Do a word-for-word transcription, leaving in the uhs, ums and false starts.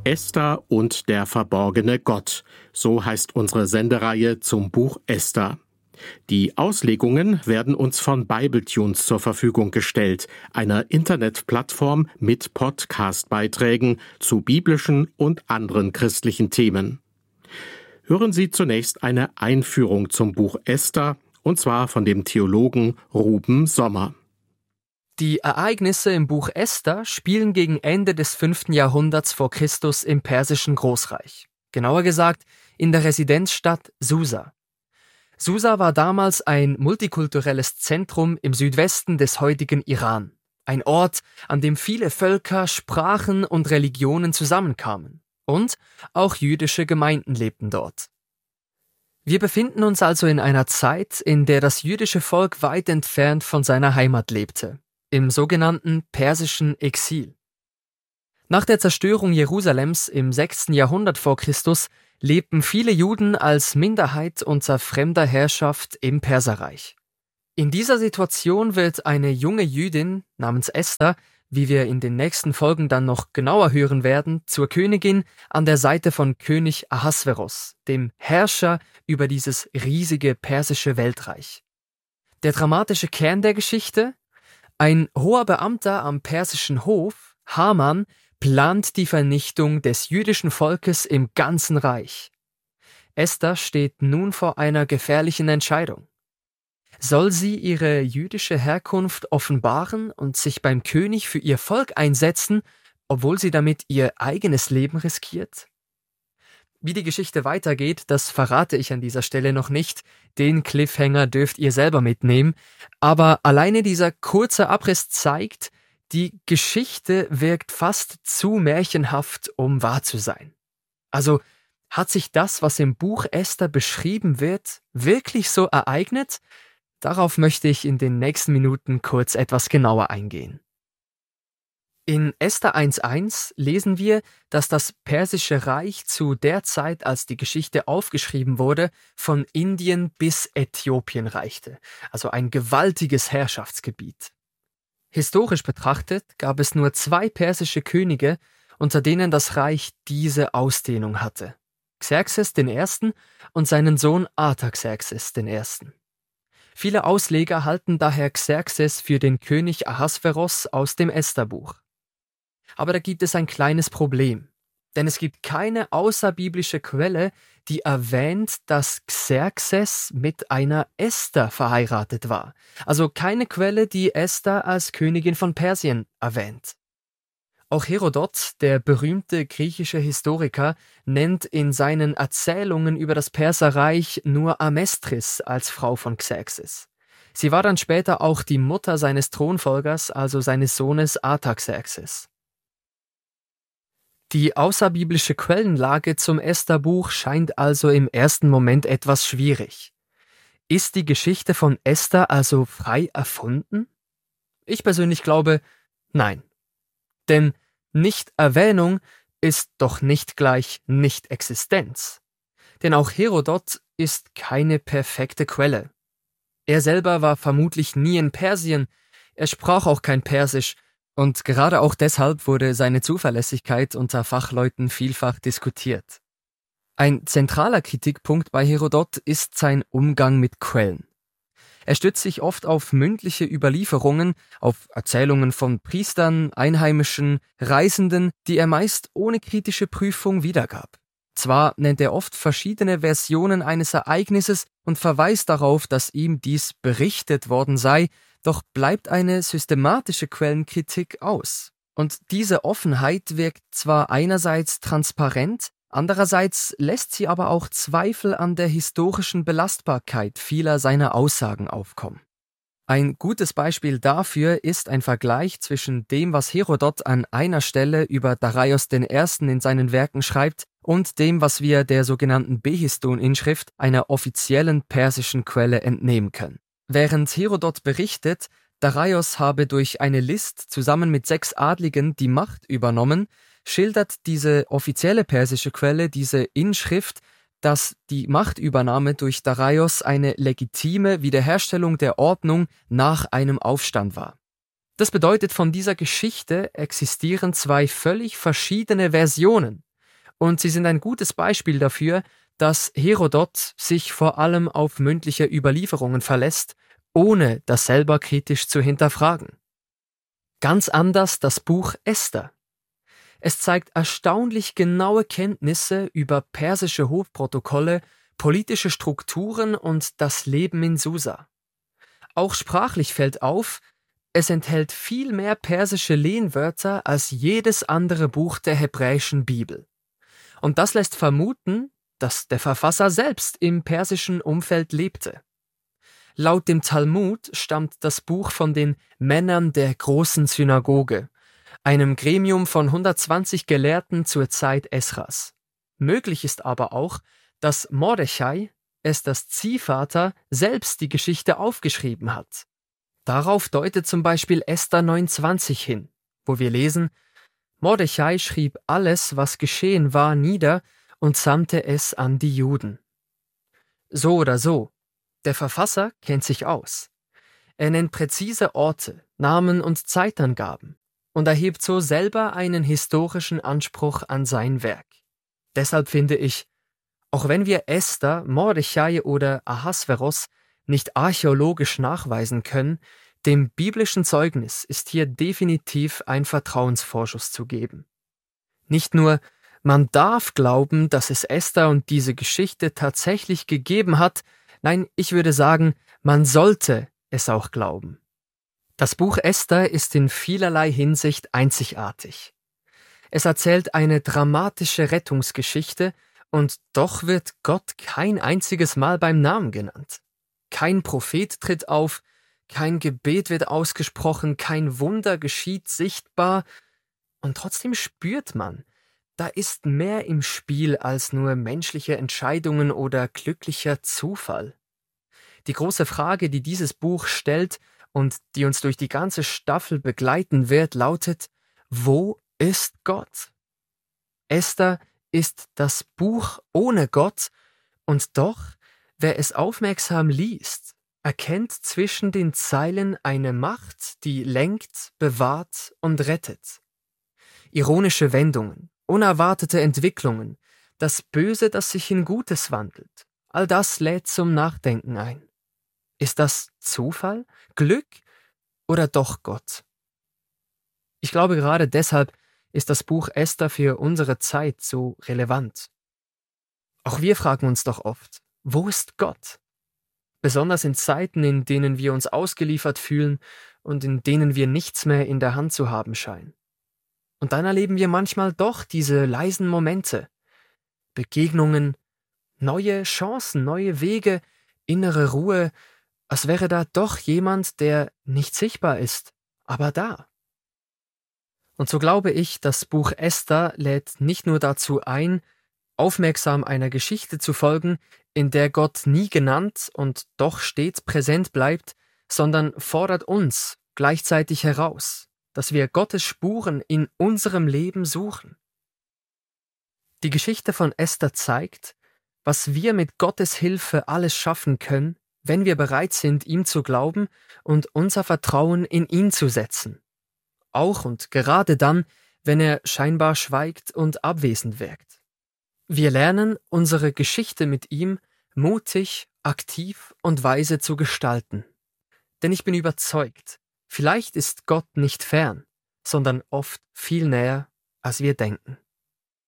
Esther und der verborgene Gott. So heißt unsere Sendereihe zum Buch Esther. Die Auslegungen werden uns von Bibletunes zur Verfügung gestellt, einer Internetplattform mit Podcast-Beiträgen zu biblischen und anderen christlichen Themen. Hören Sie zunächst eine Einführung zum Buch Esther, und zwar von dem Theologen Ruben Sommer. Die Ereignisse im Buch Esther spielen gegen Ende des fünften Jahrhunderts vor Christus im persischen Großreich. Genauer gesagt in der Residenzstadt Susa. Susa war damals ein multikulturelles Zentrum im Südwesten des heutigen Iran. Ein Ort, an dem viele Völker, Sprachen und Religionen zusammenkamen. Und auch jüdische Gemeinden lebten dort. Wir befinden uns also in einer Zeit, in der das jüdische Volk weit entfernt von seiner Heimat lebte. Im sogenannten persischen Exil. Nach der Zerstörung Jerusalems im sechsten Jahrhundert vor Christus lebten viele Juden als Minderheit unter fremder Herrschaft im Perserreich. In dieser Situation wird eine junge Jüdin namens Esther, wie wir in den nächsten Folgen dann noch genauer hören werden, zur Königin an der Seite von König Ahasveros, dem Herrscher über dieses riesige persische Weltreich. Der dramatische Kern der Geschichte: Ein hoher Beamter am persischen Hof, Haman, plant die Vernichtung des jüdischen Volkes im ganzen Reich. Esther steht nun vor einer gefährlichen Entscheidung. Soll sie ihre jüdische Herkunft offenbaren und sich beim König für ihr Volk einsetzen, obwohl sie damit ihr eigenes Leben riskiert? Wie die Geschichte weitergeht, das verrate ich an dieser Stelle noch nicht. Den Cliffhanger dürft ihr selber mitnehmen. Aber alleine dieser kurze Abriss zeigt, die Geschichte wirkt fast zu märchenhaft, um wahr zu sein. Also hat sich das, was im Buch Esther beschrieben wird, wirklich so ereignet? Darauf möchte ich in den nächsten Minuten kurz etwas genauer eingehen. In Esther eins Punkt eins lesen wir, dass das persische Reich zu der Zeit, als die Geschichte aufgeschrieben wurde, von Indien bis Äthiopien reichte, also ein gewaltiges Herrschaftsgebiet. Historisch betrachtet gab es nur zwei persische Könige, unter denen das Reich diese Ausdehnung hatte: Xerxes den Ersten und seinen Sohn Artaxerxes den Ersten. Viele Ausleger halten daher Xerxes für den König Ahasveros aus dem Estherbuch. Aber da gibt es ein kleines Problem, denn es gibt keine außerbiblische Quelle, die erwähnt, dass Xerxes mit einer Esther verheiratet war. Also keine Quelle, die Esther als Königin von Persien erwähnt. Auch Herodot, der berühmte griechische Historiker, nennt in seinen Erzählungen über das Perserreich nur Amestris als Frau von Xerxes. Sie war dann später auch die Mutter seines Thronfolgers, also seines Sohnes Artaxerxes. Die außerbiblische Quellenlage zum Estherbuch scheint also im ersten Moment etwas schwierig. Ist die Geschichte von Esther also frei erfunden? Ich persönlich glaube, nein. Denn Nicht-Erwähnung ist doch nicht gleich Nicht-Existenz. Denn auch Herodot ist keine perfekte Quelle. Er selber war vermutlich nie in Persien, er sprach auch kein Persisch, und gerade auch deshalb wurde seine Zuverlässigkeit unter Fachleuten vielfach diskutiert. Ein zentraler Kritikpunkt bei Herodot ist sein Umgang mit Quellen. Er stützt sich oft auf mündliche Überlieferungen, auf Erzählungen von Priestern, Einheimischen, Reisenden, die er meist ohne kritische Prüfung wiedergab. Zwar nennt er oft verschiedene Versionen eines Ereignisses und verweist darauf, dass ihm dies berichtet worden sei, doch bleibt eine systematische Quellenkritik aus. Und diese Offenheit wirkt zwar einerseits transparent, andererseits lässt sie aber auch Zweifel an der historischen Belastbarkeit vieler seiner Aussagen aufkommen. Ein gutes Beispiel dafür ist ein Vergleich zwischen dem, was Herodot an einer Stelle über Darius den Ersten in seinen Werken schreibt, und dem, was wir der sogenannten Behistun-Inschrift, einer offiziellen persischen Quelle, entnehmen können. Während Herodot berichtet, Darius habe durch eine List zusammen mit sechs Adligen die Macht übernommen, schildert diese offizielle persische Quelle, diese Inschrift, dass die Machtübernahme durch Darius eine legitime Wiederherstellung der Ordnung nach einem Aufstand war. Das bedeutet, von dieser Geschichte existieren zwei völlig verschiedene Versionen, und sie sind ein gutes Beispiel dafür, dass Herodot sich vor allem auf mündliche Überlieferungen verlässt, ohne das selber kritisch zu hinterfragen. Ganz anders das Buch Esther. Es zeigt erstaunlich genaue Kenntnisse über persische Hofprotokolle, politische Strukturen und das Leben in Susa. Auch sprachlich fällt auf, es enthält viel mehr persische Lehnwörter als jedes andere Buch der hebräischen Bibel. Und das lässt vermuten, dass der Verfasser selbst im persischen Umfeld lebte. Laut dem Talmud stammt das Buch von den Männern der großen Synagoge, einem Gremium von hundertzwanzig Gelehrten zur Zeit Esras. Möglich ist aber auch, dass Mordechai, Esthers Ziehvater, selbst die Geschichte aufgeschrieben hat. Darauf deutet zum Beispiel Esther neunundzwanzig hin, wo wir lesen: Mordechai schrieb alles, was geschehen war, nieder und sandte es an die Juden. So oder so, der Verfasser kennt sich aus. Er nennt präzise Orte, Namen und Zeitangaben und erhebt so selber einen historischen Anspruch an sein Werk. Deshalb finde ich, auch wenn wir Esther, Mordechai oder Ahasveros nicht archäologisch nachweisen können, dem biblischen Zeugnis ist hier definitiv ein Vertrauensvorschuss zu geben. Nicht nur, man darf glauben, dass es Esther und diese Geschichte tatsächlich gegeben hat, nein, ich würde sagen, man sollte es auch glauben. Das Buch Esther ist in vielerlei Hinsicht einzigartig. Es erzählt eine dramatische Rettungsgeschichte, und doch wird Gott kein einziges Mal beim Namen genannt. Kein Prophet tritt auf, kein Gebet wird ausgesprochen, kein Wunder geschieht sichtbar, und trotzdem spürt man, da ist mehr im Spiel als nur menschliche Entscheidungen oder glücklicher Zufall. Die große Frage, die dieses Buch stellt und die uns durch die ganze Staffel begleiten wird, lautet: Wo ist Gott? Esther ist das Buch ohne Gott, und doch, wer es aufmerksam liest, erkennt zwischen den Zeilen eine Macht, die lenkt, bewahrt und rettet. Ironische Wendungen, unerwartete Entwicklungen, das Böse, das sich in Gutes wandelt, all das lädt zum Nachdenken ein. Ist das Zufall, Glück oder doch Gott? Ich glaube, gerade deshalb ist das Buch Esther für unsere Zeit so relevant. Auch wir fragen uns doch oft, wo ist Gott? Besonders in Zeiten, in denen wir uns ausgeliefert fühlen und in denen wir nichts mehr in der Hand zu haben scheinen. Und dann erleben wir manchmal doch diese leisen Momente, Begegnungen, neue Chancen, neue Wege, innere Ruhe, als wäre da doch jemand, der nicht sichtbar ist, aber da. Und so glaube ich, das Buch Esther lädt nicht nur dazu ein, aufmerksam einer Geschichte zu folgen, in der Gott nie genannt und doch stets präsent bleibt, sondern fordert uns gleichzeitig heraus, dass wir Gottes Spuren in unserem Leben suchen. Die Geschichte von Esther zeigt, was wir mit Gottes Hilfe alles schaffen können, wenn wir bereit sind, ihm zu glauben und unser Vertrauen in ihn zu setzen. Auch und gerade dann, wenn er scheinbar schweigt und abwesend wirkt. Wir lernen, unsere Geschichte mit ihm mutig, aktiv und weise zu gestalten. Denn ich bin überzeugt, vielleicht ist Gott nicht fern, sondern oft viel näher, als wir denken.